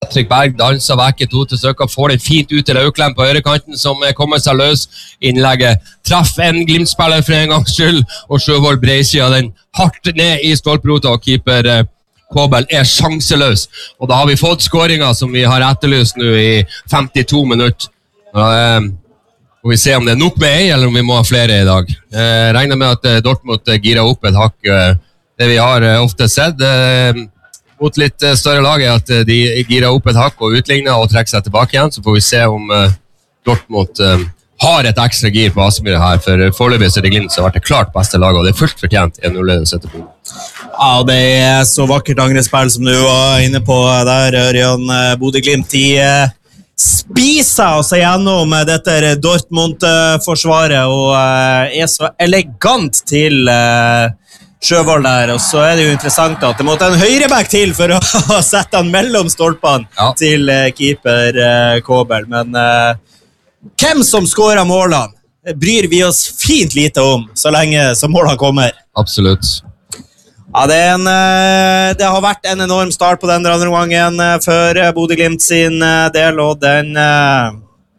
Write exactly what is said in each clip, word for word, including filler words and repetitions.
Patrick Berg danser vekk to til stykker, får den fint ut til Auklem på høyrekanten, som kommer seg løs. Innlegget traff en Glimt-spiller for en gangs skyld, og Sjøvold breisida den hardt ned i stolperota, og keeper eh, Kåbel er sjanseløs. Og da har vi fått skåringer som vi har etterlyst nå i femtito minutter. Da eh, får vi se om det er nok med ei, eller om vi må ha flere i dag. Jeg regner med at eh, Dortmund girer opp et hakk. Eh, det vi har eh, ofte sett eh, mot litt større lag er at de girer opp et hakk og utligner og trekker seg tilbake igjen, så får vi se om uh, Dortmund uh, har et ekstra gir på Aspmyr her, for foreløpig er det Glimt som har vært det klart beste laget, og det er fullt fortjent en null å sette på. Ja, det er så vakkert angrespill som du var inne på der, Ørjan. Bodø-Glimt, de uh, spiser oss gjennom dette Dortmund-forsvaret og uh, er så elegant til uh, Sjøvold der, og så er det jo interessant at det måtte en høyreback til for å sette han mellom stolpene ja. til uh, keeper uh, Kåbel, men uh, hvem som skårer målene bryr vi oss fint lite om så lenge som målene kommer. Absolutt. Ja, det, er en, uh, det har vært en enorm start på den andre gangen uh, for uh, Bodø-Glimt sin uh, del, og den uh,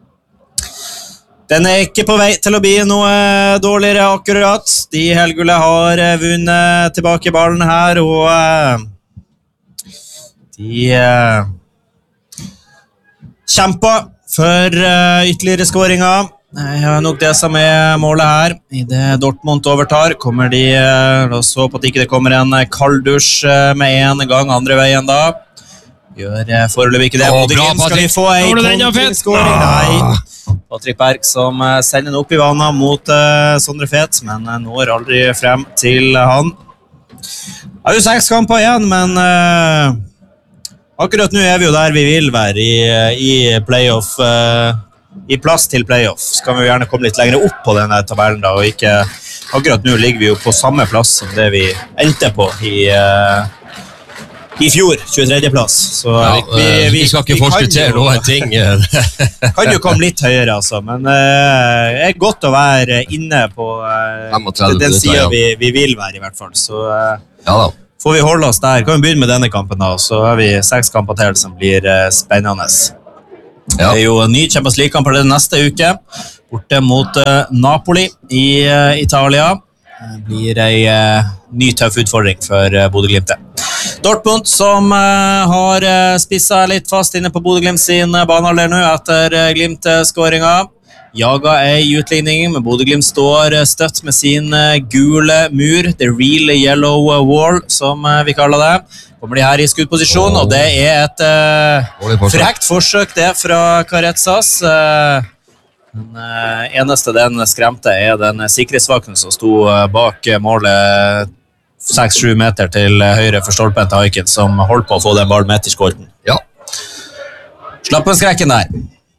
Den er ikke på vei til å bli noe dårligere akkurat. De helgule har vunnet tilbake ballen her, og uh, de uh, kjemper for uh, ytterligere skåringer. Det er nok det som er målet her. I det Dortmund overtar, kommer de uh, og så på at ikke det kommer en kald dusj uh, med en gang andre veien da. Gjør uh, foreløpig ikke det. Åh, bra, skal vi få en kontringsskåring? Nei. Patrick Berg som uh, sender den opp i vana mot uh, Sondre Fet, men uh, når aldri frem til uh, han. Det er jo seks kamper igjen, men uh, akkurat nå er vi jo der vi vil være i, i playoff, uh, i plass til playoff. Så kan vi jo gjerne komme litt lenger opp på denne tabellen da, og ikke, akkurat nå ligger vi jo på samme plass som det vi endte på i uh, I fjor, tjuetredje plass. Så ja, vi, vi, vi, vi skal ikke forskuttere noen ting. Kan jo komme litt høyere, altså. Men det uh, er godt å være inne på uh, den siden ja. vi, vi vil være, i hvert fall. Så uh, ja, da. får vi holde oss der. Kan vi begynne med denne kampen, da. Så har vi seks kamper til som blir uh, spennende. Ja. Det er jo en ny Champions League-kamp det neste uke. Borte mot uh, Napoli i uh, Italia. Det blir en uh, ny tøff utfordring for uh, Bodø-Glimt. Dortmund som uh, har uh, spisset litt fast inne på Bodø-Glimt sin uh, banehalvdel nå etter uh, Glimt-skåringen. Jaga er i utligning, men Bodø-Glimt står uh, støtt med sin uh, gule mur, the real yellow wall, som uh, vi kaller det. Kommer de her i skuddposisjon, oh. og det er et uh, frekt forsøk det fra Caretsas. Uh, den uh, eneste den skremte er den sikkerhetsvakten som sto uh, bak målet seks sju meter til høyre for stolpen til Haikin, som holdt på å få den ballen med til skorten. Ja. Slapp på skrekken der.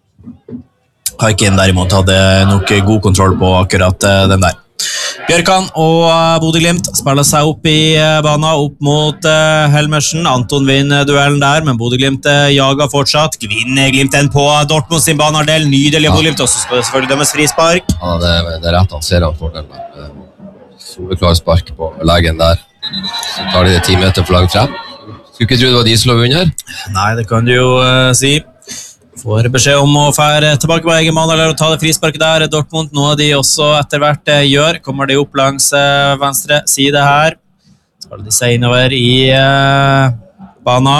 Haikin derimot hadde nok god kontroll på akkurat den der. Bjørkan og Bodø-Glimt spiller seg opp i bana, opp mot Helmersen. Anton vinner duellen der, men Bodø-Glimt jager fortsatt. Vinner Glimt den på Dortmund sin banehalvdel. Nydelig av Bodø-Glimt, og så skal det selvfølgelig dømmes frispark. Ja, det er, det er rett han ser han for den der. Soleklar spark på leggen der. Så tar de det ti meter for langt frem. Skulle ikke tro det var de slå under. Nei, det kan du jo uh, si. Får beskjed om å fære tilbake på egen mann eller å ta det frisparket der. Dortmund, noe de også etter hvert uh, gjør. Kommer de opp langs uh, venstre side her. Skal de seg innover i uh, bana.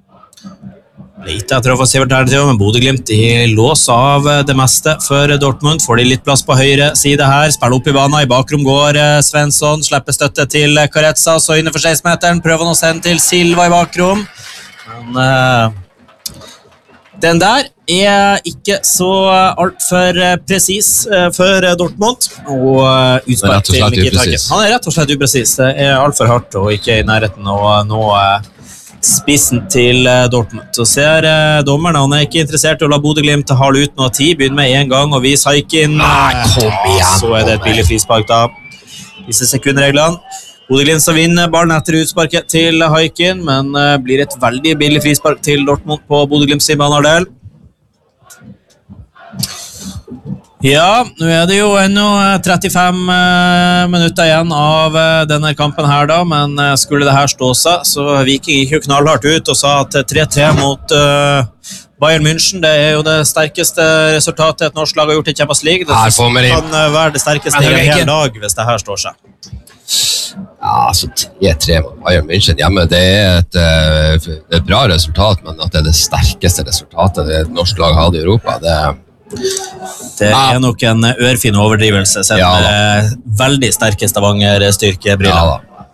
Litt etter offensivt her til, men Bodø-Glimt de låser av det meste for Dortmund. Får de litt plass på høyre side her. Spiller opp i banen. I bakrom går Svensson. Slipper støtte til Carezza. Så innenfor seksten-meteren. Prøver han å sende til Silva i bakrom. Men uh, den der er ikke så alt for presis for Dortmund. Og uh, utspark til Nikitaken. Han er rett og slett upresis. Det er alt for hardt og ikke i nærheten å nå uh, spissen til Dortmund. Så ser uh, dommeren, han er ikke interessert i å la Bodø-Glimt hale ut noe tid. Begynner med en gang og vise Haikin. Nei, kom igjen! Så er det et billig frispark da. Disse sekundreglene. Bodø-Glimt som vinner ballen etter utsparket til Haikin, men uh, blir et veldig billig frispark til Dortmund på Bodø-Glimt sin banehalvdel. Ja, nå er det jo ennå trettifem minutter igjen av denne kampen her da, men skulle det her stå seg, så Viking gikk jo knallhardt ut og sa at tre tre mot uh, Bayern München, det er jo det sterkeste resultatet et norsk lag har gjort i Champions League. Det kan være det sterkeste i en hel dag hvis det her står seg. Ja, altså tre tre mot Bayern München hjemme, det er et, et bra resultat, men at det er det sterkeste resultatet et norsk lag hadde i Europa, det er Det er nok en ørfin overdrivelse, selv ja, med veldig sterke Stavanger-styrkebriller. Ja,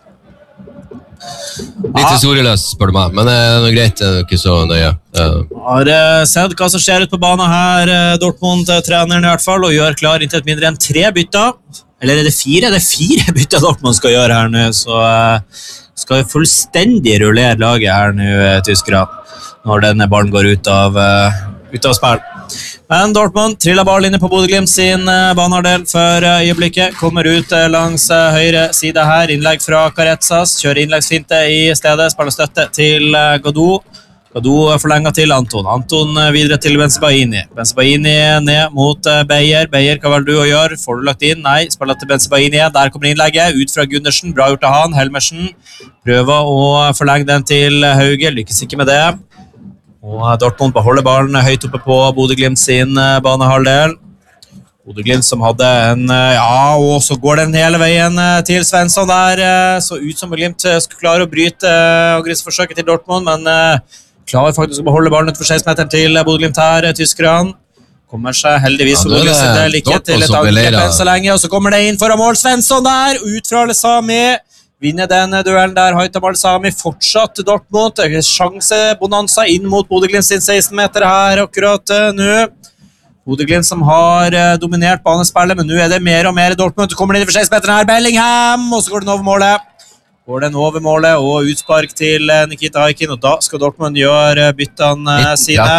litt historieløst, spør du meg, men det er noe greit, det er ikke så nøye. Har sett hva som skjer ut på banen her, Dortmund-treneren i hvert fall, og gjør klar inntil et mindre enn tre bytter. Eller er det fire? Det er fire bytter Dortmund skal gjøre her nå, så skal vi fullstendig rullere laget her nå, tyskere, når denne ballen går ut av, ut av spill. Men Dortmund triller ball inne på Bodø-Glimt sin banehalvdel for øyeblikket, kommer ut langs høyre side her, innlegg fra Caretsas, kjører innleggsfinte i stedet, spiller støtte til Godot. Godot forlenger til Anton, Anton videre til Bensebaini, Bensebaini ned mot Beyer, Beyer, hva var det du å gjøre? Får du lagt inn? Nei, spiller til Bensebaini igjen, der kommer innlegget, ut fra Gundersen, bra gjort av han, Helmersen, prøver å forlenge den til Hauge, lykkes ikke med det. Og Dortmund beholder ballen høyt oppe på Bodø-Glimt sin banehalvdel. Bodø-Glimt som hadde en, ja, og så går den hele veien til Svensson der. Så ut som Glimt skulle klare å bryte aggressivforsøket til Dortmund, men klarer faktisk å beholde ballen utenfor seksten-meteren til Bodø-Glimt her, tyskerne. Kommer seg heldigvis for Bodø-Glimt til like til et angrep enn så lenge, og så kommer det inn foran mål, Svensson der, ut fra Lesami. Vinner den duellen der, Haitham Al-Sami fortsatt Dortmund, sjanse bonanza inn mot Bodø-Glimt sin seksten-meter her akkurat uh, nå. Bodø-Glimt som har uh, dominert banespillet, men nå er det mer og mer Dortmund. Så kommer det inn for seksten-meteren her, Bellingham, og så går den over målet. Går den over målet og utspark til uh, Nikita Haikin, og da skal Dortmund gjøre uh, byttene uh, sine.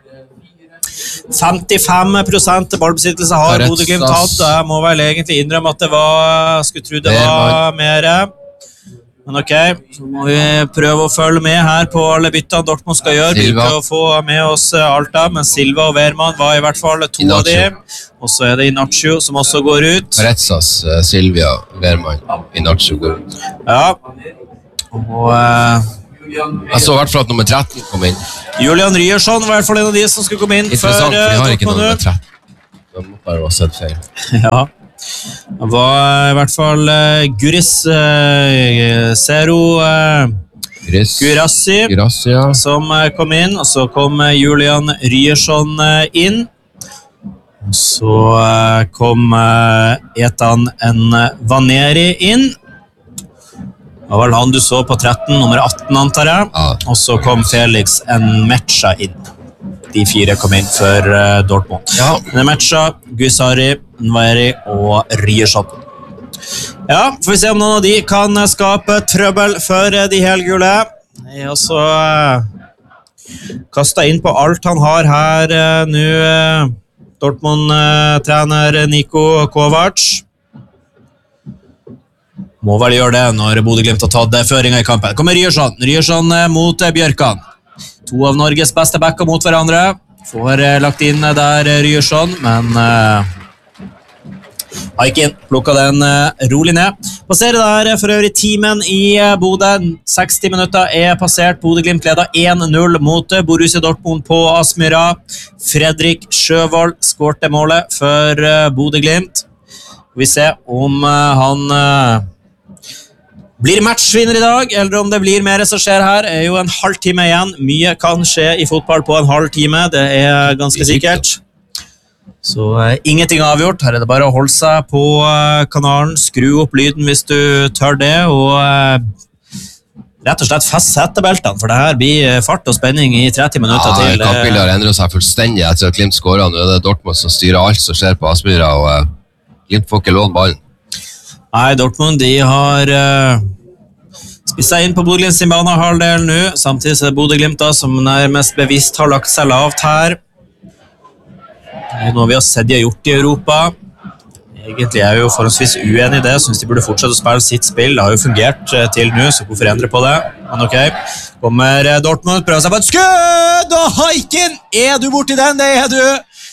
femtifem prosent ballbesittelse har Bodø-Glimt tatt. Jeg må vel egentlig innrømme at det var, skulle tro det var mer. Men ok, så må vi prøve å følge med her på alle byttene Dortmund skal gjøre. Vi prøver å få med oss Alta, men Silva og Wehrmann var i hvert fall to Inacho. Av dem. Og så er det Inacho som også går ut. Caretsas, Silvia, Wehrmann, Inacho går ut. Ja. Og... Uh, jeg så i hvert fall at nummer tretten kom inn. Julian Ryerson var i hvert fall en av de som skulle komme inn. Interessant, for de har ikke noe nummer tretten. De må bare ha sett feil. Ja. Det var i hvert fall uh, Guris uh, Zero uh, Gurassi ja. Som uh, kom inn, og så kom uh, Julian Ryerson uh, inn. Og så uh, kom uh, Ethan N. Vaneri inn. Det var vel han du så på tretten, nummer atten antar jeg. Ja. Og så kom Felix N. Mecha inn. De fire kom inn for uh, Dortmund. Ja. Mecha, Gusari, Nvaeri og Ryerson. Ja, får vi se om noen av de kan skape trøbbel for de helgule. Jeg har også uh, kastet inn på alt han har her uh, nå. Uh, Dortmund-trener uh, Niko Kovac. Må vel gjøre det når Bodø-Glimt har tatt føringen i kampen. Kommer Ryerson. Ryerson uh, mot uh, Bjørkan. To av Norges beste backer mot hverandre. Får uh, lagt inn uh, der uh, Ryerson, men... Uh, Haikin plukket den uh, rolig ned. Passerer der uh, for øvrig timen i uh, Bodø. seksti minutter er passert. Bodø-Glimt leder én null mot uh, Borussia Dortmund på Aspmyra. Fredrik Sjøvold skårte målet for uh, Bodø-Glimt. Vi ser om uh, han uh, blir matchvinner i dag, eller om det blir mer som skjer her. Det er jo en halv time igjen. Mye kan skje i fotball på en halv time, det er ganske sikkert. Så uh, ingenting avgjort. Her er det bare å holde seg på uh, kanalen, skru opp lyden hvis du tør det, og uh, rett og slett fest setebeltene, for det her blir fart og spenning i tretti minutter ja, til. Ja, kampbildet har endret seg fullstendig etter at Glimt skåret. Nå er det Dortmund som styrer alt som skjer på Aspmyra, og uh, Glimt får ikke låne ballen. Nei, Dortmund, de har uh, spisset inn på Bodø-Glimt sin banehalvdel nå, samtidig er det Bodø-Glimt da, som nærmest bevisst har lagt seg lavt her. Det er noe vi har sett de har gjort i Europa. Egentlig er jeg jo forholdsvis uenig i det. Jeg synes de burde fortsette å spille sitt spill. Det har jo fungert til nå, så hvorfor endre på det? Men ok, kommer Dortmund, prøver seg på et skudd, og Haikin! Er du borti den? Det er du!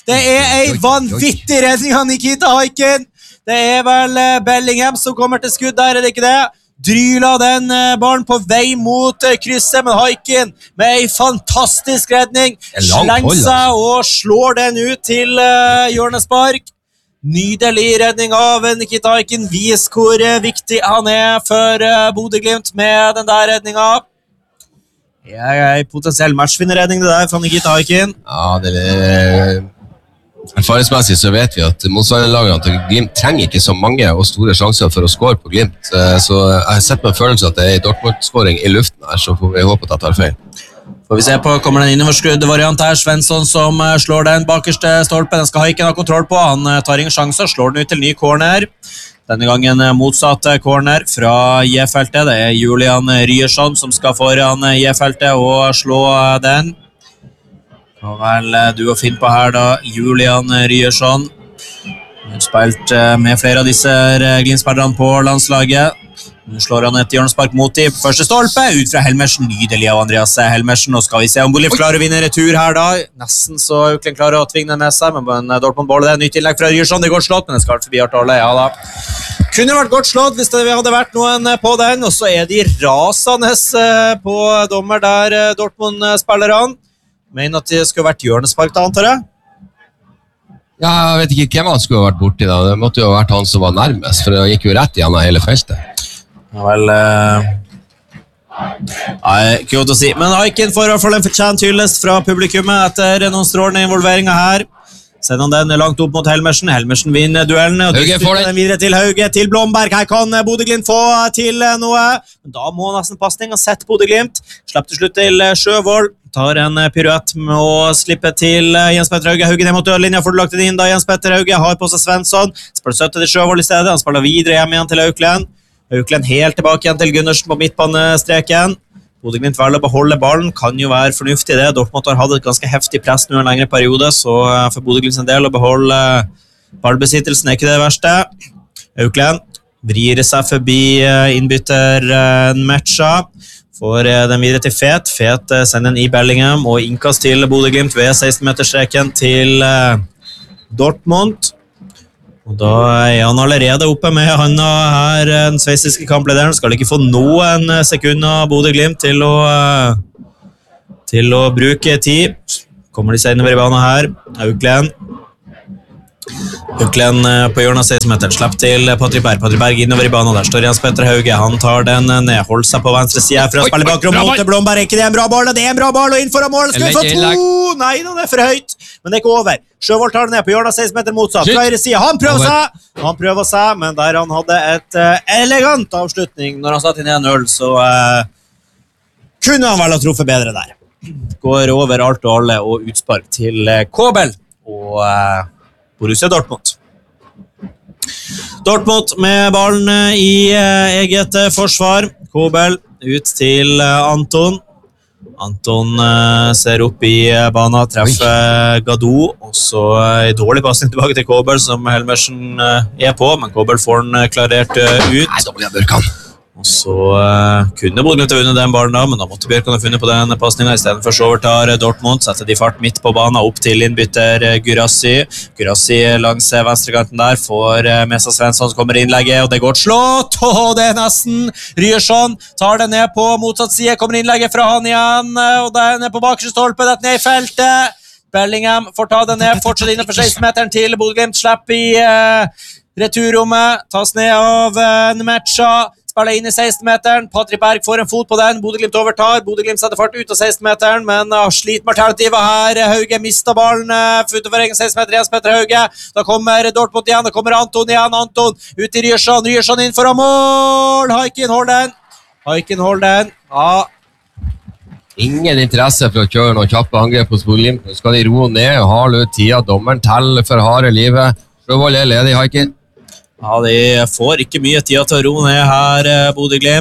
Det er en vanvittig redning av Nikita Haikin. Det er vel Bellingham som kommer til skudd der, er det ikke det? Dryla den ballen på vei mot krysset, men Haikin med en fantastisk redning slenger seg og slår den ut til uh, hjørnespark. Nydelig redning av Nikita Haikin. Vis hvor viktig han er for uh, Bodø Glimt med den der redningen. Ja, en potensiell matchvinnerredning det der fra Nikita Haikin. Ja, det er... Erfaringsmessig så vet vi at motstanderlagene til Glimt trenger ikke så mange og store sjanser for å score på Glimt, så jeg har sett med følelse at det er en Dortmund-scoring i luften her, så får vi håpe at jeg tar feil. Får vi se på, kommer det en innoverskrudd variant her, Svensson som slår den bakerste stolpen, den skal Haikin ha kontroll på, han tar ingen sjanser, slår den ut til ny corner. Denne gangen motsatt corner fra J-feltet, det er Julian Ryerson som skal foran J-feltet og slå den. Og vel, du og Finn på her da, Julian Ryerson. Han har spilt med flere av disse Glimt-spillerne på landslaget. Nå slår han et hjørnespark mot i første stolpe, ut fra Helmersen, nydelig av Andreas Helmersen. Nå skal vi se om Bodø klarer å vinne retur her da. Nesten så Øklen klarer å tvinge den med seg, men Dortmund båler det. Nytt innlegg fra Ryerson, det går slått, men det skal forbi Artale, ja da. Kunne vært godt slått hvis det hadde vært noen på den, og så er de rasende på dommer der Dortmund-spillerne. Mener at det skulle vært hjørnespark da, antar jeg? Ja, jeg vet ikke hvem han skulle ha vært borti da. Det måtte jo ha vært han som var nærmest, for det gikk jo rett gjennom hele feltet. Ja vel... Uh... Nei, ikke godt å si. Men Haikin får i hvert fall en fortjent hyllest fra publikummet etter noen strålende involveringer her. Sender han den langt opp mot Helmersen. Helmersen vinner duellen, og Hauge får den videre til Hauge, til Blomberg. Her kan Bodø Glimt få til noe. Men da må nesten passning og sette Bodø Glimt. Slapp til slutt til Sjøvold. Tar en piruett med å slippe til Jens Petter Hauge. Hauge ned mot dørlinja, får du lagt den inn da Jens Petter Hauge har på seg Svensson. Spiller søtte til Sjøvold i stedet. Han spiller videre hjem igjen til Auklen. Auklen helt tilbake igjen til Gundersen på midtbanestreken. Bodø Glimt velger å beholde ballen, kan jo være fornuftig det. Dortmund har hatt et ganske heftig press nå en lengre periode, så for Bodø Glimt en del å beholde ballbesittelsen er ikke det verste. Auklen vrir seg forbi innbytter Matcha. Får den videre til Fet. Fet sender den i Bellingham og innkast til Bodø Glimt ved seksten-meterstreken til Dortmund. Og da er han allerede oppe med han her, den sveitsiske kamplederen. Skal ikke få noen sekunder Bodø Glimt til å, til å bruke tid. Kommer de seg innover i banen her. Auklen. Auklen på hjørnet av seksten-meteren. Slapp til Patrik Berg. Patrik Berg innover i banen. Der står Jens Petter Hauge. Han tar den ned. Holder seg på venstre side for å spille bakrom mot Blomberg. Er ikke det en bra ball? Det er en bra ball, og inn foran mål. Skal vi få to? Nei, det er for høyt. Men det er ikke over. Sjøvold tar den ned på hjørnet av seksten-meteren motsatt. Fra høyre side. Han prøver seg. Han prøver seg, men der han hadde et uh, elegant avslutning når han satt inn en null, så uh, kunne han vel ha truffet bedre der. Går over alt og alle og utspark til uh, Kobel og uh, Borussia Dortmund. Dortmund med ballen i uh, eget uh, forsvar. Kobel ut til uh, Anton. Anton uh, ser opp i uh, banen, treffer uh, Gadou, og så uh, dårlig passning tilbake til Kobel, som Helmersen uh, er på, men Kobel får den uh, klarert uh, ut. Nei, da blir jeg Bjørkan. Og så uh, kunne Bodø Glimt ha vunnet den ballen da, men da måtte Bjørkan ha funnet på den passningen. I stedet for så overtar Dortmund, setter de fart midt på banen, opp til innbytter uh, Gurassi. Gurassi langs uh, venstrekanten der, får uh, med seg Svensson som kommer innlegget, og det går slått, og det er nesten Ryerson, tar det ned på motsatt side, kommer innlegget fra han igjen, uh, og den er på bakerste stolpe, dette ned i feltet. Bellingham får ta det ned, fortsatt innenfor seksten-meteren til Bodø Glimt, slapp i uh, returrommet, tas ned av uh, Matcha. Spiller inn i seksten-meteren, Patrik Berg får en fot på den, Bodø Glimt overtar, Bodø Glimt setter fart ut av seksten-meteren, men uh, sliter med alternativet her, Hauge mister ballen, uh, utenfor egen seksten-meter, Jens Petter Hauge, da kommer Dortmund igjen, da kommer Anton igjen, Anton ut i Ryerson, Ryerson inn foran mål, Haikin holder den, Haikin holder den, ja. Ingen interesse for å kjøre noen kjappe angrep hos Bodø Glimt, nå skal de roe ned og hale ut tida, dommeren teller for harde livet, Sjøvold er ledig, Haikin. Ja, de får ikke mye tid til å ro ned her, Bodø Glimt.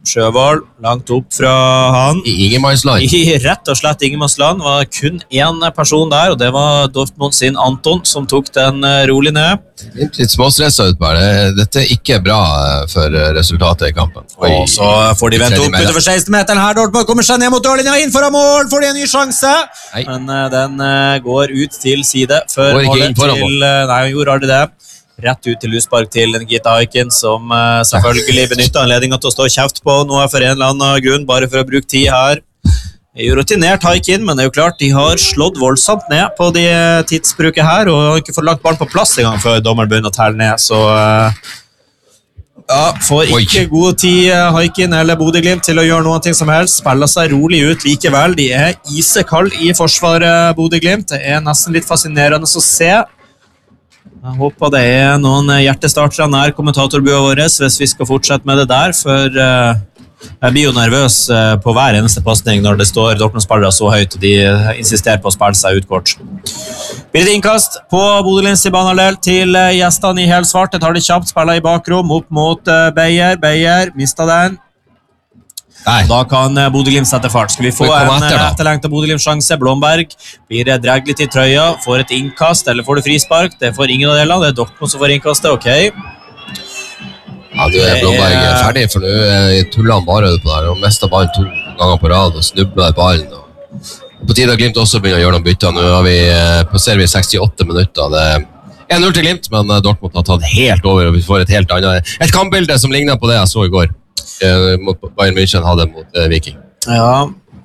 Sjøvold, langt opp fra han. I ingenmannsland. I rett og slett ingenmannsland var kun en person der, og det var Dortmund sin Anton, som tok den rolig ned. Litt småstresset ut bare. Dette er ikke bra for resultatet i kampen. Oi, og så får de vente opp utenfor seksten-meteren her. Dortmund kommer seg ned mot dørlinja, inn foran mål, får de en ny sjanse. Nei. Men uh, den uh, går ut til side før målet til... Mål. Uh, nei, hun gjorde aldri det. Rett ut til utspark til Gita Haikin, som uh, selvfølgelig benyttet anledningen til å stå kjeft på noe for en eller annen grunn, bare for å bruke tid her. Det er jo rutinert Haikin, men det er jo klart de har slått voldsomt ned på de tidsbruket her, og har ikke fått lagt ballen på plass en gang før dommeren begynner å telle ned, så uh, ja, får ikke Oi. god tid uh, Haikin eller Bodø-Glimt til å gjøre noen ting som helst, spiller seg rolig ut likevel, de er isekald i forsvaret Bodø-Glimt, det er nesten litt fascinerende å se. Jeg håper det er noen hjertestartere nær kommentatorbua vår hvis vi skal fortsette med det der, for uh, jeg blir jo nervøs uh, på hver eneste passning når det står Dortmund-spillere så høyt, og de uh, insisterer på å spille seg ut kort. Blir det innkast på Bodø-Glimt i banehalvdel til uh, gjestene i helsvart, det tar de kjapt, spiller i bakrom, opp mot uh, Beyer, Beyer, mistet den. Nei. Da kan Bodø-Glimt sette fart. Skal vi få en etter, etterlengtet Bodø-Glimt-sjanse? Blomberg blir dregget litt i trøya, får et innkast, eller får det frispark? Det får ingen av delene, det er Dortmund som får innkastet, ok. Ja, du er Blomberg er ferdig, for nå tuller han bare på der, og mestet ballen to ganger på rad, og snubler ballen. Og på tide har Glimt også begynner å gjøre noen bytter. Nå har vi, passerer vi sekstiåtte minutter, det er null til Glimt, men Dortmund har tatt helt over, og vi får et helt annet, et kampbilde som ligner på det jeg så i går. Mot Bayern München hadde mot uh, Viking. Ja,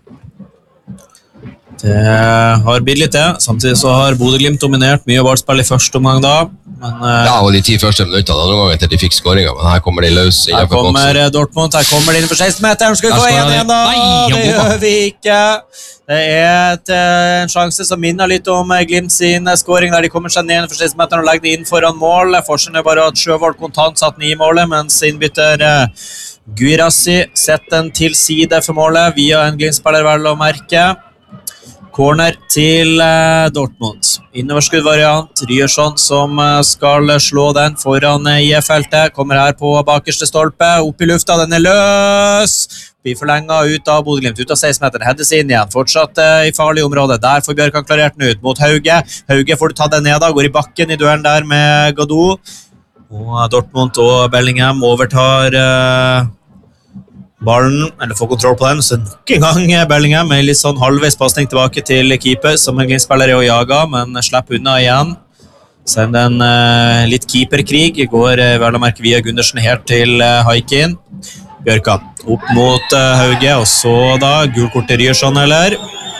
det har blitt litt det. Samtidig så har Bodø-Glimt dominert mye ballspill i første omgang da. Men, uh, ja, og de ti første minuttene, andre gangen til de fikk skåringer, men her kommer de løs. Her kommer boksen. Dortmund, her kommer de inn for seksten-meteren. Skal vi få en igjen da? Nei, det gjør vi ikke. Det er et, en sjanse som minner litt om Glimt sin skåring, der de kommer seg ned for seksten-meteren og legger det inn foran mål. Forskjellen er bare at Sjøvold kontant satt den i målet, mens innbytter uh, Guirassi setter den til side for målet via en Glimt-spiller vel å merke. Corner til uh, Dortmund. Innoverskuddvariant. Ryerson som uh, skal slå den foran uh, I F-feltet. Kommer her på bakerste stolpe. Opp i lufta, den er løs. Blir forlenget ut av Bodø-Glimt. Ut av seksten-meteren. Heddes inn igjen. Fortsatt uh, i farlig område. Der får Bjørkan klarert den ut mot Hauge. Hauge får du ta den ned da. Går i bakken i duellen der med Gadot. Og Dortmund og Bellingham overtar uh, ballen, eller får kontroll på den, så nok en gang Bellingham med litt sånn halvveis passning tilbake til keeper, som en Glimt-spiller er å jage, men slipper unna igjen. Send en uh, litt keeperkrig, går uh, vel å merke via Gundersen helt til uh, Haikin. Bjørkan opp mot uh, Hauge, og så da gul kort til Ryerson, eller?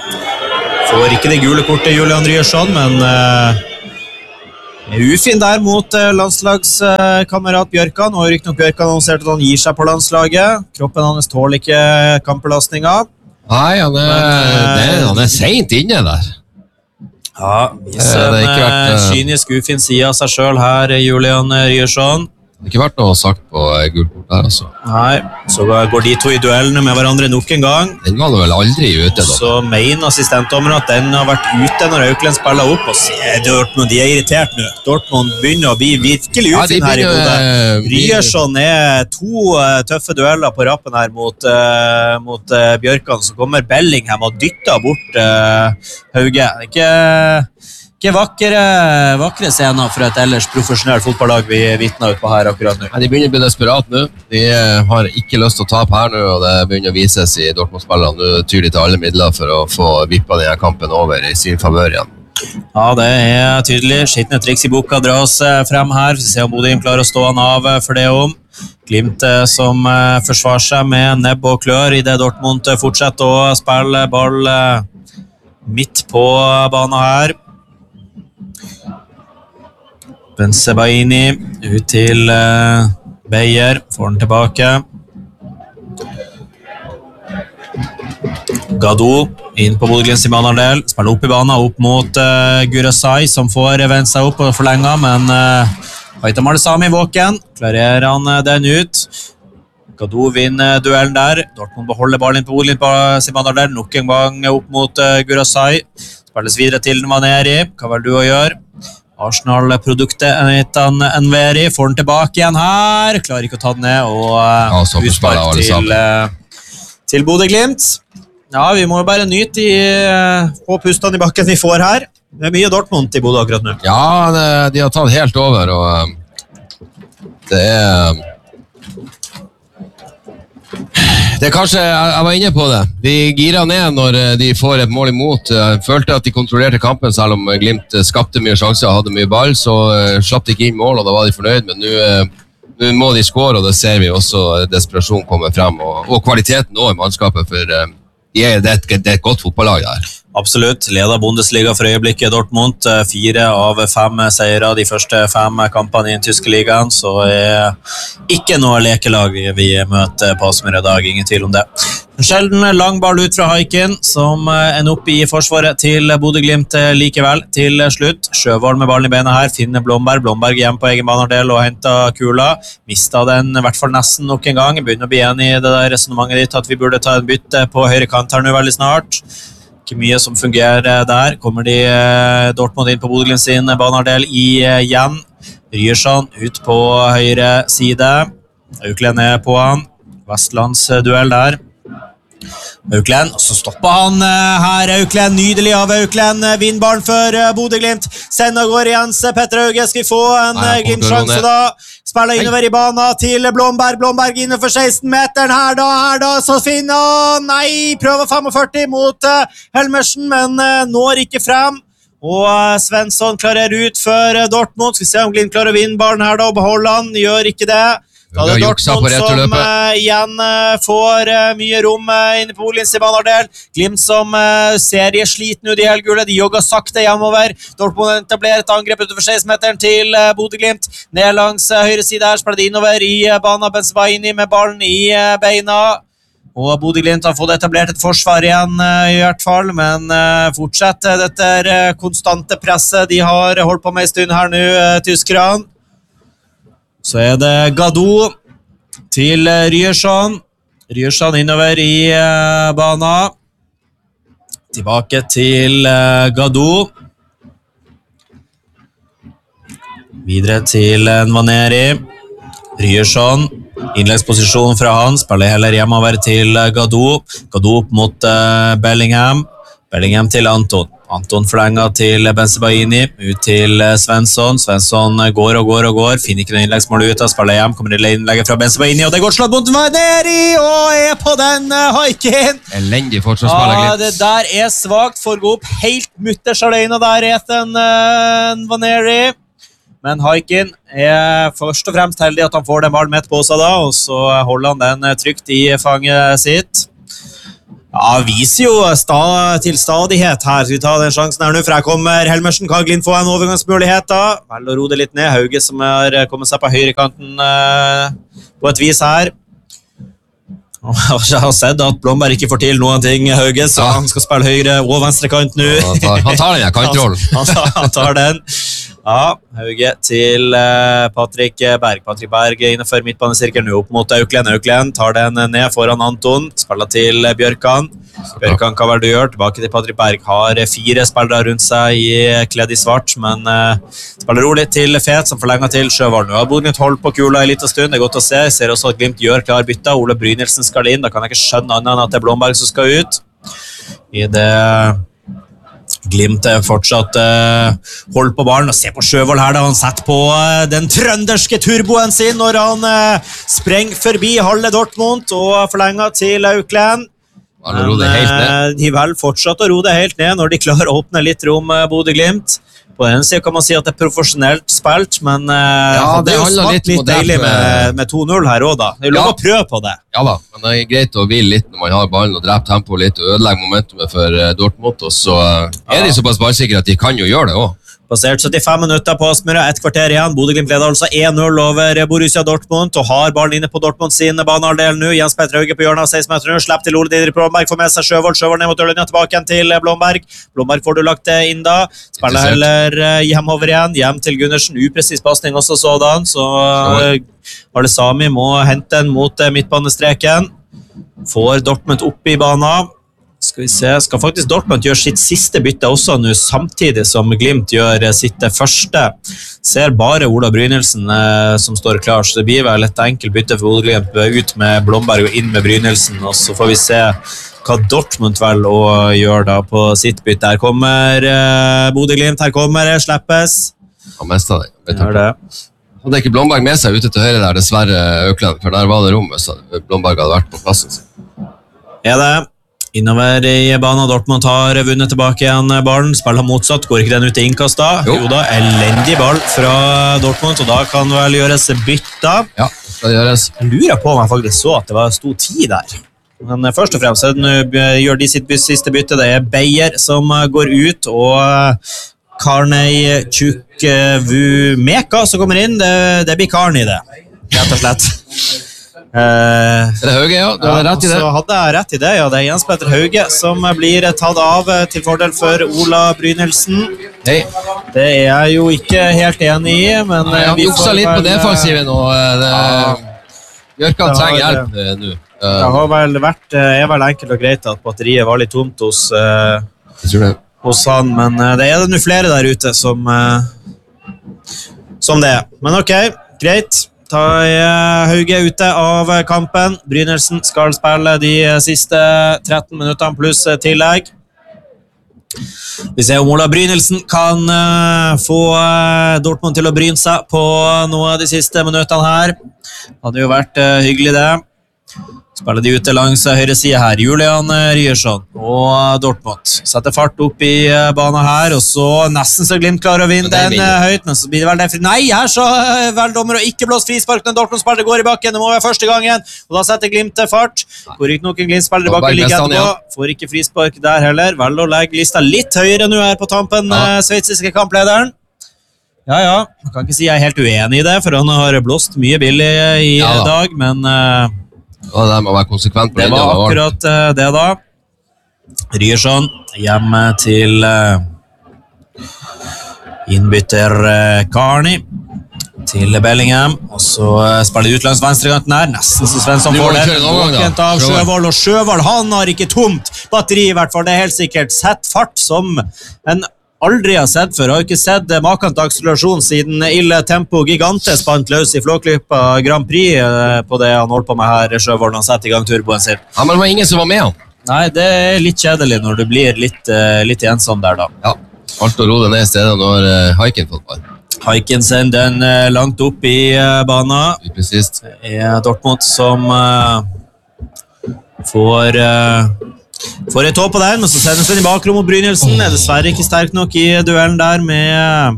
Får ikke det gule kortet Julian Ryerson, men... Uh, er ufin der mot uh, landslagskamerat uh, Bjørkan, og riktig nok Bjørkan annonserte at han gir seg på landslaget. Kroppen hans tåler ikke kampbelastninger. Nei, han er, Men, uh, det, han er sent inne der. Ja, viser en vært, uh, kynisk ufin side av seg selv her, Julian Ryerson. Det har ikke vært noe sagt på gulkort der, altså. Nei, så går de to i duellene med hverandre nok en gang. Den var vel aldri ute da. Så mener assistentdommeren at den har vært ute når Auckland spiller opp, og se, Dortmund, de er irritert nå. Dortmund begynner å bli virkelig ufin ja, her i Bodø. Ryerson er to uh, tøffe dueller på rappen her mot, uh, mot uh, Bjørkan, så kommer Bellingham og dytter bort uh, Hauge. Ikke... Ikke vakre, vakre scener for et ellers profesjonelt fotballag vi vittner ut på her akkurat nå. De begynner å bli desperat nå. De har ikke lyst til å tape her nå, og det begynner å vises i Dortmund-spillene. Nå tyr de til alle midler for å få vippet denne kampen over i sin favør igjen. Ja, det er tydelig. Skittende triks i boka dras frem her. Vi ser om Bodø klarer å stå han av for det om. Glimt som forsvarer seg med nebb og klør i det Dortmund fortsetter å spille ball midt på banen her. Bensebaini ut til uh, Beyer, får den tilbake. Gadot inn på Bodø-Glimt i banehalvdel, spiller opp i banen, opp mot uh, Gurasai, som får vendt seg opp og forlenget, men uh, Haitam Al-Sami våken, klarerer han uh, den ut. Gadot vinner duellen der, Dortmund beholder ballen inn på Bodø-Glimt i banehalvdel, nok en gang opp mot uh, Gurasai. Spilles videre til Maneri, hva vil du å gjøre? Arsenal-produktet Nathan Nveri får den tilbake igjen her, klarer ikke å ta den ned, og uh, ja, utspark til, uh, til Bodø-Glimt. Ja, vi må jo bare nyte de uh, få pustene i bakken vi får her. Det er mye Dortmund i Bodø akkurat nå. Ja, det, de har tatt helt over, og uh, det er... Det er kanskje, jeg var inne på det, de girer ned når de får et mål imot. Jeg følte at de kontrollerte kampen, selv om Glimt skapte mye sjanser og hadde mye ball, så slapp de ikke inn mål, og da var de fornøyd, men nå må de score, og da ser vi også desperasjon komme frem, og, og kvaliteten også i mannskapet, for de er, det, er et, det er et godt fotballag der. Absolutt, leder Bundesliga for øyeblikket Dortmund, fire av fem seire de første fem kampene i den tyske ligaen, så er ikke noe lekelag vi møter på Aspmyr i dag, ingen tvil om det. En sjelden lang ball ut fra Haikin, som ender opp i forsvaret til Bodø-Glimt likevel til slutt. Sjøvold med ballen i beina her, finner Blomberg, Blomberg hjem på egen banardel og henter kula. Mistet den i hvert fall nesten nok en gang, begynner å bli enig i det der resonemanget ditt at vi burde ta en bytte på høyre kant her nå veldig snart. Ikke mye som fungerer der. Kommer de Dortmund inn på Bodø-Glimt sin banardel igjen. Ryerson ut på høyre side. Auklend er på han. Vestlands duell der. Auklend, og så stopper han her, Auklend, nydelig av Auklend, vindballen for Bodø-Glimt, sender går Jens Petter Hauge, skal vi få en Glimt-sjanse da, spiller innover i banen til Blomberg, Blomberg innenfor seksten meteren, her da, her da, så finner han, nei, prøver førtifem mot Helmersen, men når ikke frem, og Svensson klarer ut for Dortmund, skal vi se om Glimt klarer å vinne ballen her da, og beholde han, gjør ikke det. Da er det Dortmund som uh, igjen uh, får uh, mye rom uh, inne på Glimt i banardel. Glimt som uh, seriesliten ut i helgule, de jogger sakte hjemover. Dortmund etablerer et angrep utenfor seksten-meteren til uh, Bodø-Glimt. Ned langs uh, høyre side her, spiller det innover i uh, banen. Benzema inn med ballen i uh, beina. Og Bodø-Glimt har fått etablert et forsvar igjen uh, i hvert fall, men uh, fortsetter dette uh, konstante presset de har holdt på med en stund her nå, uh, tyskerne. Så er det Gadot til Ryerson. Ryerson innover i uh, banen. Tilbake til uh, Gadot. Videre til Nvaneri. Ryerson. Innleggsposisjon fra han. Spiller heller hjemover til Gadot. Gadot mot uh, Bellingham. Bellingham til Anton. Anton forlenger til Benzebaini, ut til Svensson. Svensson går og går og går, finner ikke noen innleggsmål ut, spiller hjem, kommer til innlegget fra Benzebaini, og det går slått mot Nvaneri, og er på den Haikin. Elendig forsvarsspiller Glimt. Ja, det der er svagt for å gå opp helt mutters alene der, Ethan uh, Nvaneri. Men Haikin er først og fremst heldig at han får den ballen midt på seg da, og så holder han den trygt i fanget sitt. Ja, viser jo sta til stadighet her. Skal vi ta den sjansen her nå, for her kommer Helmersen. Kan Glimt få en overgangsmulighet da? Vel å ro det litt ned. Hauge som har kommet seg på høyrekanten uh, på et vis her. Jeg har sett at Blomberg ikke får til noen ting, Hauge, så ja. Han skal spille høyre og venstre kant nå. Han tar, han tar den, kantrollen. Han, han, tar, han tar den. Ja, Hauge til uh, Patrick Berg. Patrick Berg innenfor midtbanesirkelen nå opp mot Auklend. Auklend tar den ned foran Anton. Spiller til Bjørkan. Bjørkan kan vel du gjøre. Tilbake til Patrick Berg. Har fire spillere rundt seg i kledd i svart, men uh, spiller rolig til Fet, som forlenger til Sjøvold. Nå har Bodø-Glimt holdt på kula i liten stund. Det er godt å se. Jeg ser også at Glimt gjør klar bytta. Ole Brynildsen skal inn. Da kan jeg ikke skjønne annet enn at det er Blomberg som skal ut. I det... Glimt fortsatt uh, hold på ballen og se på Sjøvold her da han setter på uh, den trønderske turboen sin når han uh, sprenger forbi halve Dortmund og forlenger til Auklend. Men uh, de vel fortsatt å ro det helt ned når de klarer å åpne litt rom uh, Bodø-Glimt. På den siden kan man si at det er profesjonelt spilt, men uh, ja, det, det er jo smart litt deilig med, med to null her også da. Det er lov å prøve på det. Ja da, men det er greit å hvile litt når man har ballen og drepe tempo litt og ødelegge momentumet for uh, Dortmund, og så uh, er de såpass ballsikre at de kan jo gjøre det også. Passert syttifem minutter på Aspmyr, ett kvarter igjen. Bodø-Glimt leder altså en null over Borussia Dortmund og har ballen inne på Dortmund sin banehalvdel nå. Jens Petter Hauge på hjørnet av seksten meter nå. Slipp til Ole Didrik Blomberg, får med seg Sjøvold. Sjøvold ned mot Ørlønja, tilbake igjen til Blomberg. Blomberg får du lagt inn da. Spiller heller hjemover igjen. Hjem til Gundersen. Upresis passning også sådan. Så Arle Sami må hente den mot midtbanestreken. Får Dortmund opp i banen. Skal vi se, skal faktisk Dortmund gjøre sitt siste bytte også nå, samtidig som Glimt gjør sitt første. Ser bare Ola Brynildsen eh, som står klar, så det blir vel et enkelt bytte for Bodø-Glimt, ut med Blomberg og inn med Brynildsen, og så får vi se hva Dortmund vel å gjøre da på sitt bytte. Her kommer eh, Bodø-Glimt, her kommer det, slippes. Han mestet det. Gjør det. Hadde ikke Blomberg med seg ute til høyre der, dessverre Økland, for der var det rommet, så Blomberg hadde vært på plassen sin. Er det. Innover i banen, Dortmund har vunnet tilbake igjen ballen, spiller motsatt, går ikke den ut i innkast da? Jo. jo da, elendig ball fra Dortmund, og da kan vel gjøres bytta. Ja, det skal gjøres. Jeg lurer på om jeg faktisk så at det var stor tid der. Men først og fremst, nå gjør de sitt siste bytte, det er Beyer som går ut, og Karnei Chukwumeka som kommer inn, det, det blir Karni det, rett og slett. Uh, er det Hauge, ja? Du hadde rett i det. Så hadde jeg rett i det, ja. Det er Jens Petter Hauge som blir tatt av til fordel for Ola Brynildsen. Hei. Det er jeg jo ikke helt enig i, men Nei, jeg har jukset litt vel, på defensiven nå. Bjørkan trenger hjelp uh, nå. Uh, det har vel vært, er vel enkelt og greit at batteriet var litt tomt hos, uh, hos han, men uh, det er det nå flere der ute som, uh, som det er. Men ok, greit. Ta Hauge ute av kampen. Brynildsen skal spille de siste tretten minuttene pluss tillegg. Vi ser om Ola Brynildsen kan uh, få uh, Dortmund til å bryne seg på noe av de siste minuttene her. Det hadde jo vært uh, hyggelig det. Spiller de ute langs høyre side her. Julian Ryerson og Dortmund setter fart opp i banen her, og så nesten så Glimt klarer å vinne den høyt, men så blir det vel derfor. Nei, her så vel dommer og ikke blåst frispark når Dortmund-spiller går i bakken. Det må være første gangen, og da setter Glimt fart. Går ikke noen Glimt-spiller i bakken like etterpå. Får ikke frispark der heller. Vel å legge lista litt høyere nå her på tampen, ja. Sveitsiske kamplederen. Ja, ja, man kan ikke si jeg er helt uenig i det, for han har blåst mye billig i ja, dag, men... Uh, Ja, det må være konsekvent på det var akkurat uh, det da. Ryerson hjemme til uh, innbytter uh, Karni til Bellingham, og så uh, spiller utlands venstrekanten her, nesten så Svensson får det. Våkent av Sjøvold, og Sjøvold, han har ikke tomt batteri i hvert fall, det er helt sikkert. Sett fart som en aldri har sett før. Jeg har ikke sett maken til akselerasjon siden Ille Tempo Gigante spant løs i Flåklypa Grand Prix på det han holdt på med her, Sjøvold, han setter i gang turboen sin. Ja, men det var ingen som var med han. Nei, det er litt kjedelig når du blir litt, litt ensom der da. Ja, alt å ro det ned i stedet når uh, Haiken fått ball. Haiken sender den uh, langt opp i uh, banen. Presist. Det er Dortmund som uh, får... Uh, Får et tå på den, men så sendes den i bakrom mot Brynildsen. Er dessverre ikke sterk nok i duellen der med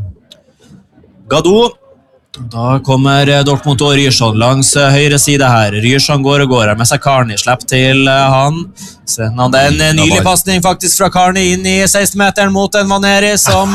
Gadou. Da kommer Dortmund og Ryerson langs høyre side her. Ryerson går og går her med seg Karni. Slipp til han. Sender han den nylig passning faktisk fra Karni inn i seksten-meteren mot en Vaneri som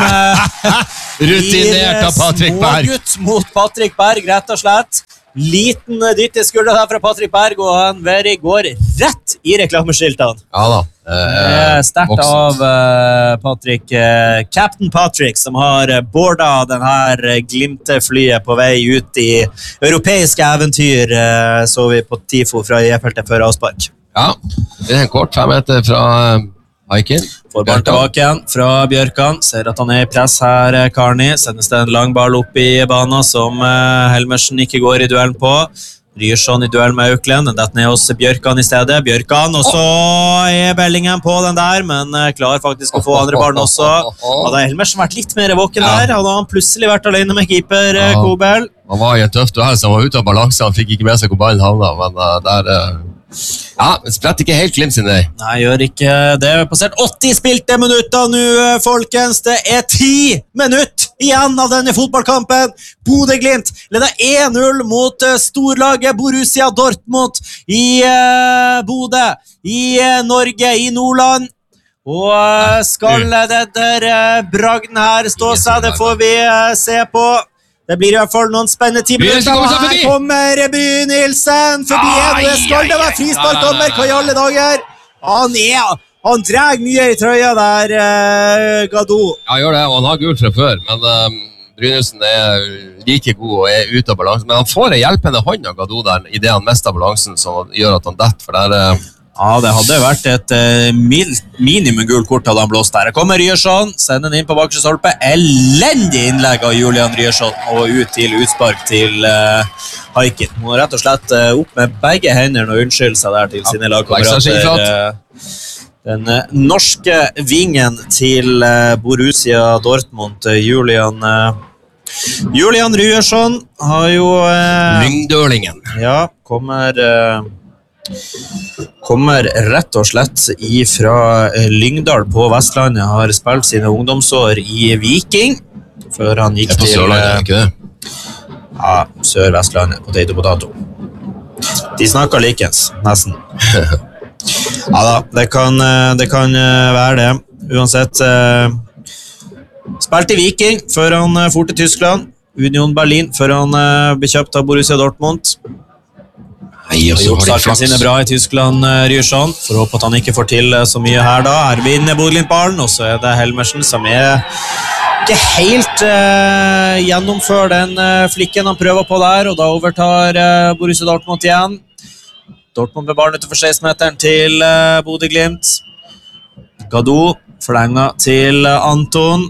rutinert av Patrick Berg. Smågutt mot Patrick Berg, rett og slett. Liten dytt i skulderen her fra Patrick Berg, og han Veri går rett i reklameskiltene. Ja da. Eh, Sterkt av uh, Patrick, uh, Captain Patrick, som har bordet den her Glimt-flyet på vei ut i europeiske eventyr, uh, så vi på Tifo fra I-feltet før avspark. Ja, det er en kort fem meter fra Haiken. Får ballen tilbake igjen fra Bjørkan. Ser at han er i press her, Karni. Sendes det en lang ball opp i banen som uh, Helmersen ikke går i duellen på. Ryerson i duell med Auklend. Den detter ned hos Bjørkan i stedet. Bjørkan, og så er Bellingham på den der, men uh, klarer faktisk å få andre ballen også. Hadde Helmersen vært litt mer våken ja. Der, hadde han plutselig vært alene med keeper uh, Kobel. Han var i en tøff duell, så han var ute av balanse. Han fikk ikke med seg hvor ballen havna, men uh, der... Uh Ja, spredt ikke helt Glimt sin vei. Nei, gjør ikke det. Vi har passert åtti spilte minutter nå, folkens. Det er ti minutter igjen av denne fotballkampen. Bodø-Glimt leder én null mot storlaget Borussia Dortmund i uh, Bodø, i uh, Norge, i Nordland. Og uh, skal det der uh, bragden her stå seg, det får vi uh, se på. Det blir i hvert fall noen spennende timer. Her kommer Brynildsen forbi en, og det skal det være frisparkdommer. Hva i alle dager? Han er, han drar mye i trøya der, uh, Gadou. Ja, gjør det, og han har gult fra før, men um, Brynildsen er like god og er ute av balansen. Men han får en hjelpende hånd av Gadou der, i det han mister balansen, som gjør at han detter, for der... Uh, Ja, det hadde vært et uh, minimum gul kort hadde han blåst der. Det kommer Ryerson, sender den inn på bakre stolpe. Elendig innlegg av Julian Ryerson, og ut til utspark til uh, Haikin. Hun har rett og slett uh, opp med begge hendene og unnskyld seg der til sine lagkamerater. Uh, den uh, norske vingen til uh, Borussia Dortmund, uh, Julian... Uh, Julian Ryerson har jo uh, Lyngdølingen. Ja, kommer... Uh, Kommer rett og slett fra Lyngdal på Vestlandet. Har spilt sine ungdomsår i Viking før han gikk til Sørlandet, ikke det? Ja, Sør-Vestlandet, potato potato. De snakker likens, nesten. Ja da, det kan, det kan være det. Uansett, spilt i Viking før han for til Tyskland. Union Berlin før han ble kjøpt av Borussia Dortmund. Nei, og så har de flaks. Sine bra i Tyskland, Ryerson. For å håpe at han ikke får til så mye her da. Ervin Bodø-Glimt-ballen, og så er det Helmersen som er ikke helt uh, gjennomfør den uh, flikken han prøver på der, og da overtar uh, Borussia Dortmund igjen. Dortmund med ballen utenfor seksten-meteren til uh, Bodø-Glimt. Gadot forlenget til uh, Anton.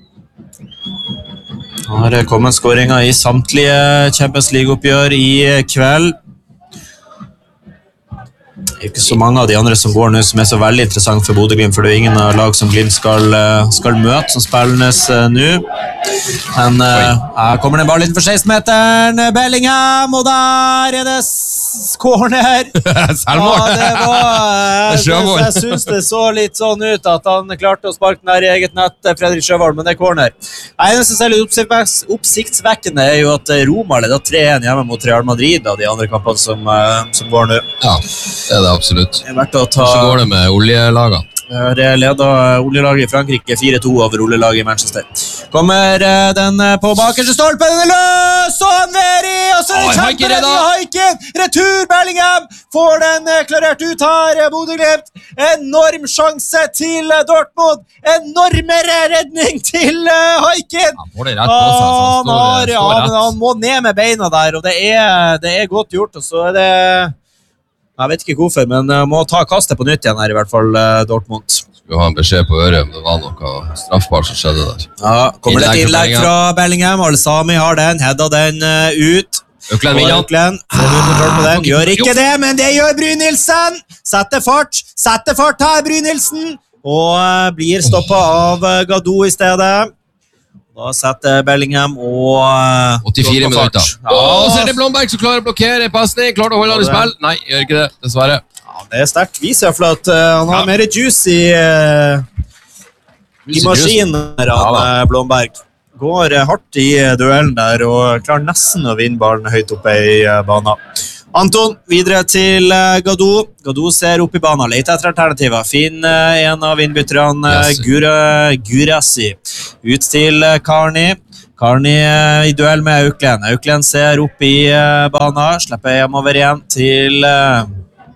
Har kommet skåringer i samtlige Champions League-oppgjør i kveld. Det er ikke så mange av de andre som går nå som er så veldig interessant for Bodø-Glimt, for det er ingen av lag som Glimt skal, skal møte som spilles uh, nå. Men uh, her kommer den ballen for seksten-meteren, Bellingham, og der er det corner. Selvmål. Ja, det var, uh, det, jeg synes det så litt sånn ut at han klarte å sparke den der i eget nett, Fredrik Sjøvold, men det er corner. Det eneste som er litt oppsiktsvekkende er jo at Roma leder tre en hjemme mot Real Madrid av de andre kampene som, uh, som går nå. Ja, det er det absolutt. Det er verdt å ta... Hvordan går det med oljelaget? Det leder oljelaget i Frankrike fire to over oljelaget i Manchester. Kommer den på bakerste stolpen, den er løs, og han er i, og så er det kjemperedning av Haikin. Retur Bellingham, får den klarert ut her, Bodø-Glimt. Enorm sjanse til Dortmund, enormere redning til Haikin. Han får det rett på seg, så han står, har, ja, står rett. Men han må ned med beina der, og det er, det er godt gjort, og så er det... Jeg vet ikke hvorfor, men uh, må ta kastet på nytt igjen her, i hvert fall uh, Dortmund. Skulle ha en beskjed på øret om det var noe straffbart som skjedde der. Ja, kommer det et innlegg fra Bellingham, Al-Sami har den, hedda den uh, ut. Øklen vinner. Øklen, får du kontroll på den, gjør ikke det, men det gjør Brynildsen! Setter fart, setter fart her, Brynildsen! Og uh, blir stoppet av uh, Gadot i stedet. Da setter Bellingham og... åttifire minutter. Ja. Og så er det Blomberg som klarer å blokkere passning. Klarer å holde han i spill. Nei, gjør ikke det, dessverre. Ja, det er sterkt. Viser for at uh, han har ja. mer juice i, uh, i maskinen, han ja, Blomberg. Går uh, hardt i uh, duellen der og klarer nesten å vinne ballen høyt oppe i uh, banen. Anton, videre til uh, Gadot. Gadot ser opp i banen, leter etter alternativer. Finn uh, en av innbytterne, yes. Gura, Gurassi. Ut til uh, Karni. Karni uh, i duell med Auklen. Auklen ser opp i uh, banen, slipper hjemover igjen til, uh,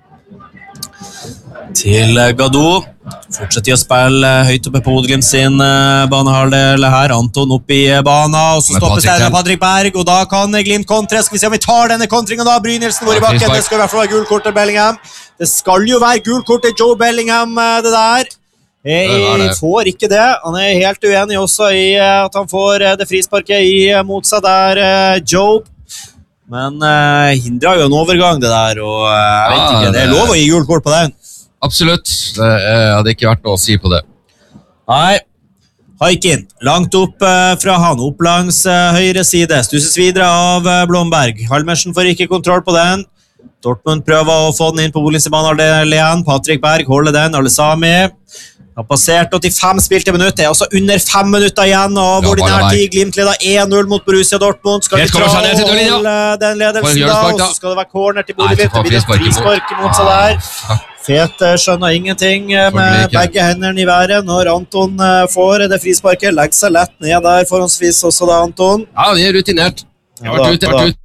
til uh, Gadot. Fortsetter å spille høyt oppe på Bodø-Glimt sin uh, banehalvdel her. Anton opp i uh, banen, og så stopper stedet Patrick Berg, og da kan Glimt kontre. Skal vi se om vi tar denne kontringen da. Brynildsen går i bakken. Det skal i hvert fall være gul kort til Bellingham. Det skal jo være gul kort til Joe Bellingham, uh, det der. Jeg får ikke det. Han er helt uenig også i uh, at han får uh, det frisparket i uh, mot seg der, uh, Joe. Men uh, hindrer jo en overgang det der, og uh, jeg vet ikke, det er lov å gi gul kort på den. Absolutt, det hadde ikke vært noe å si på det. Nei, Haikin, langt opp uh, fra han, opp langs uh, høyre side, stusses videre av uh, Blomberg. Halmersen får ikke kontroll på den. Dortmund prøver å få den inn på Bolinsebanen igjen. Patrick Berg holder den, Al-Sami. Har passert åttifem spilte minutter, altså under fem minutter igjen av ja, ordinær tid. Glimt leder én null mot Borussia Dortmund. Skal vi holde den ledelsen da, og så skal det være corner til Bodø-Glimt. Det blir et frispark mot seg der. Fet skjønner ingenting med begge hendene i været når Anton får det frisparket. Legger seg lett ned der forhåndsvis også da, Anton. Ja, de er rutinert. De har vært ute, de har vært ute.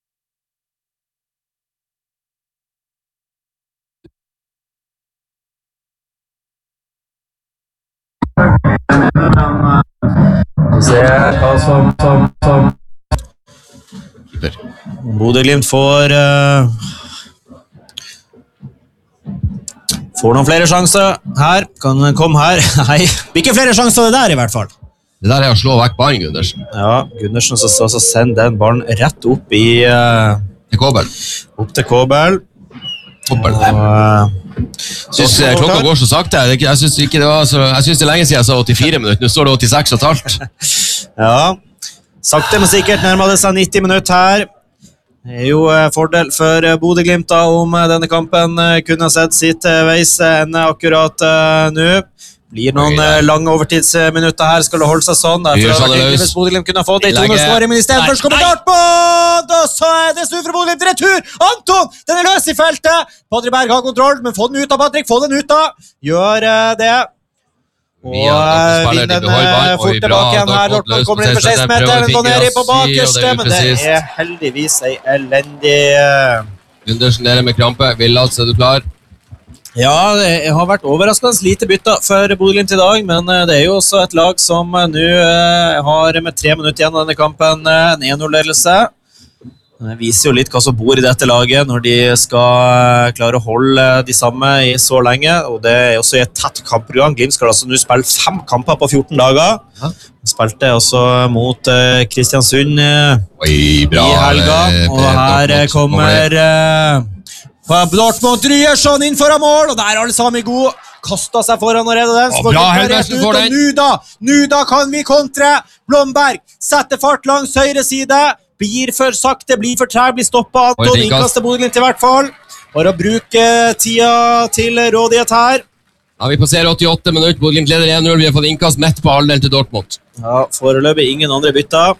Se hva som, som, som. Bodø-Glimt får uh, Får noen flere sjanser her. Kan komme her. Nei, ikke flere sjanser det der i hvert fall. Det der er å slå vekk ballen, Gundersen. Ja, Gundersen så, så, så sender den ballen rett opp i... Uh, til Kåbel. Opp til Kåbel. Kåbel. Og, uh, synes uh, klokka går så sakte. Jeg synes, ikke det, var så, jeg synes det er lenge siden jeg sa åttifire minutter. Nå står det åttiseks og et halvt. Ja, sakte men sikkert nærmer det seg nitti minutter her. Det er jo uh, fordel for uh, Bodø Glimt da, om uh, denne kampen uh, kunne ha sett sitt uh, veis ende akkurat uh, nå. Blir noen uh, lange overtidsminutter her, skal det holde seg sånn. Derfor har det vært hyggelig hvis Bodø Glimt kunne ha fått det i tonersvaret, men i stedet først kommer Dartmouth, og så er det snu for Bodø Glimt, retur! Anton, den er løs i feltet! Patrik Berg har kontroll, men få den ut av Patrik, få den ut av! Gjør uh, det. Og uh, vinner den uh, fort tilbake igjen her. Dortmund kommer inn for seksten meter, den går ned på bakerste, men det er heldigvis en elendig... Uh... Gundersen nede med krampe, Villas, er du klar? Ja, det har vært overraskende lite bytta for Bodø Glimt i dag, men det er jo også et lag som nå har med tre minutter igjen av denne kampen en en null-ledelse. Det viser jo litt hva som bor i dette laget når de skal klare å holde de samme i så lenge, og det er også i et tett kampprogram. Glimt skal altså nå spille fem kamper på fjorten dager. Ja. Spilte også mot uh, Kristiansund uh, Oi, bra, i helga, og her uh, kommer... Uh, Dortmund Ryerson inn foran mål, og der er alle sammen gode. Kastet seg foran og redde den. Å, bra, Helmersen får den. Nå da, nå da kan vi kontre. Blomberg setter fart langs høyre side. Blir for sakte, blir for treg, blir stoppet. Anton innkaster Bodø Glimt i hvert fall. Bare å bruke tida til rådighet her. Ja, vi passerer åttiåtte minutter. Bodø Glimt leder en null. Vi har fått innkast midt på halvdelen til Dortmund. Ja, foreløpig ingen andre bytter.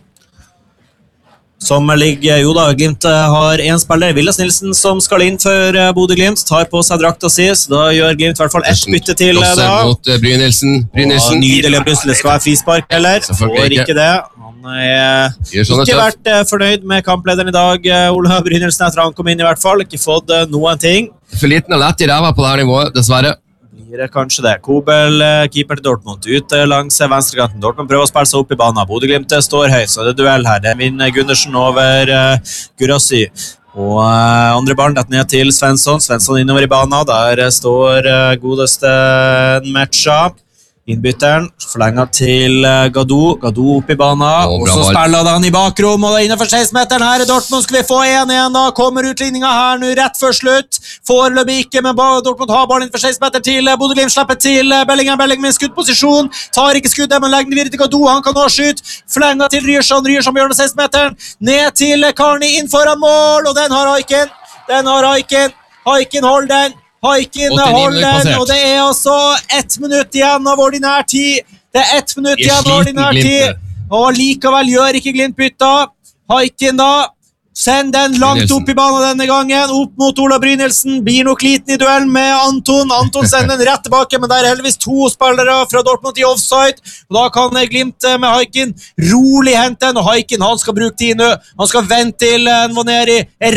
Som ligger, jo da, Glimt har en spiller, Villas Nilsen, som skal inn for Bodø Glimt, tar på seg drakta si, så da gjør Glimt i hvert fall ett bytte til da. Mot Brynildsen. Brynildsen. Nydelig Brynildsen, det skal være frispark, eller? Får ikke det. Han er ikke vært fornøyd med kamplederen i dag, Ola Brynildsen, etter han kom inn i hvert fall, ikke fått noen ting. For liten og lett i ræva på det her nivået, dessverre. Kanskje det. Kobel, keeper til Dortmund, ut langs venstrekanten. Dortmund prøver å spille seg opp i banen. Bodø Glimt står høyt, så det er duell her. Det vinner Gundersen over uh, Gurassi. Og uh, andre barn dette ned til Svensson. Svensson innover i banen. Der står uh, godeste matcha. Innbytteren forlenger til uh, Gadou. Gadou opp i banen. Og så spiller han i bakrom, og det er innenfor seksten meteren. Her i Dortmund skal vi få en igjen da. Kommer utligninga her nå rett før slutt. Foreløpig ikke, men Dortmund har ballen innenfor seksten meter til. Bodø Glimt slipper til Bellingham. Bellingham med skuddposisjon. Tar ikke skuddet, men legger den videre til Gadou. Han kan nå skyte. Forlenger til Ryerson. Ryerson bjørner seksten meteren. Ned til Karni inn foran mål, og den har Haiken. Den har Haiken. Haiken holder den. Haiken holder den, og det er altså ett minutt igjen av ordinær tid. Det er ett minutt igjen av ordinær tid, og likevel gjør ikke Glimt bytta. Haiken da, send den langt opp i banen denne gangen, opp mot Ola Brynildsen, blir nok liten i duell med Anton. Anton sender den rett tilbake, men det er heldigvis to spillere fra Dortmund i offside, og da kan Glimt med Haiken rolig hente den, og Haiken han skal bruke tid nå. Han skal vente til Nvaneri